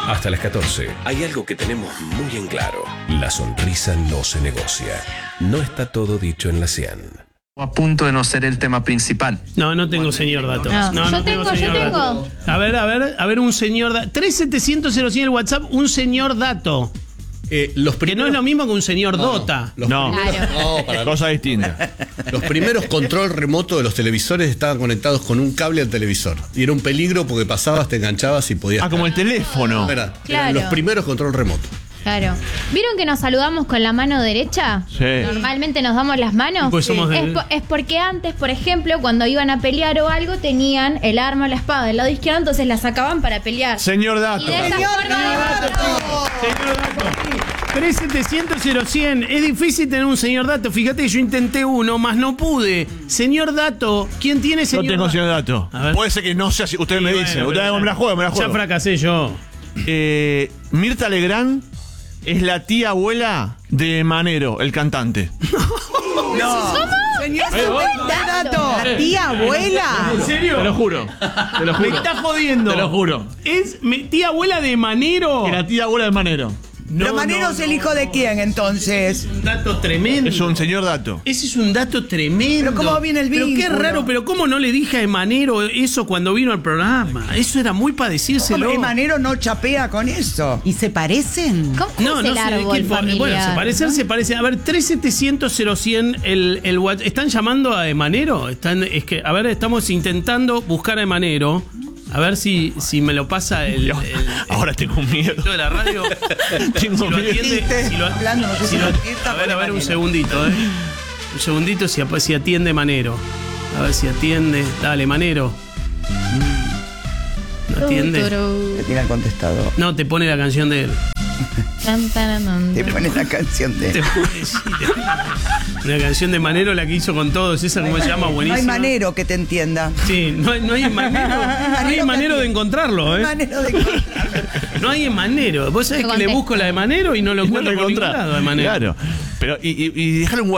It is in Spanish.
Hasta las 14. Hay algo que tenemos muy en claro. La sonrisa no se negocia. No está todo dicho en la Cian. A punto de no ser el tema principal. No tengo señor dato. No, yo tengo. Dato. A ver, un señor dato. 3700 el WhatsApp, un señor dato. Que no es lo mismo que un señor Dota. No, para cosa distinta. Los primeros control remoto de los televisores estaban conectados con un cable al televisor. Y era un peligro porque pasabas, te enganchabas y podías... como el teléfono. Eran Claro. los primeros control remoto. Claro. ¿Vieron que nos saludamos con la mano derecha? Sí. Normalmente nos damos las manos. Pues somos Es porque antes, por ejemplo, cuando iban a pelear o algo, tenían el arma o la espada del lado izquierdo, entonces la sacaban para pelear. Señor dato. Y de esa forma... 3700 es difícil tener un señor dato. Fíjate, yo intenté uno, más no pude. Señor dato, ¿quién tiene señor No tengo señor dato. A ver. Puede ser que no sea así. Usted me dice. Bueno, Usted me la juego. Ya fracasé yo. Mirta Legrand es la tía abuela de Manero, el cantante. No. Señor, dato. La tía abuela. ¿En serio? Te lo juro. Me está jodiendo. Te lo juro. ¿Es tía abuela de Manero? Es la tía abuela de Manero. ¿Pero Manero es el hijo de quién, entonces? Un dato tremendo. Es un señor dato. Ese es un dato tremendo. Pero ¿cómo viene el Pero qué vínculo? raro, pero ¿cómo no le dije a Emanero eso cuando vino al programa? Eso era muy para decírselo. ¿Cómo Manero no chapea con eso? ¿Y se parecen? ¿Cómo es el árbol familiar? Bueno, se parece. A ver, 3700 el WhatsApp. ¿Están llamando a Emanero? Estamos intentando buscar a Emanero. A ver si me lo pasa el Ahora tengo miedo. de la radio. Tengo Si lo miedo. atiende, Hablando, no sé si lo atienda a ver, con un Manero. segundito, Un segundito si atiende Manero. A ver si atiende. Dale, Manero. ¿No atiende? Te tiene el contestador. No, te pone la canción de él. Te pone la canción de... Te pone una canción de Manero, la que hizo con todos. Esa, ¿cómo se llama? No Buenísima. hay Manero que te entienda. Sí, no hay manero. No hay manero de encontrarlo, No hay Manero de... No hay Manero. Vos sabés No que le contesta. busco la de Manero y no lo encuentro por ningún lado de Manero. Claro. Pero, y dejar un